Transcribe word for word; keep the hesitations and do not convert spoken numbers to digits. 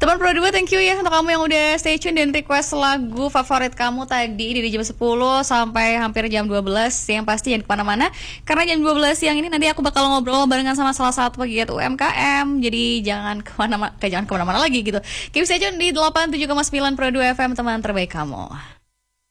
Teman Pro dua, thank you ya untuk kamu yang udah stay tune dan request lagu favorit kamu tadi dari jam sepuluh sampai hampir jam dua belas. Yang pasti jangan kemana-mana, karena jam dua belas siang ini nanti aku bakal ngobrol barengan sama salah satu pegiat U M K M. Jadi jangan kemana-mana, jangan kemana-mana lagi gitu. Keep stay tune di delapan puluh tujuh koma sembilan Pro dua F M, teman terbaik kamu.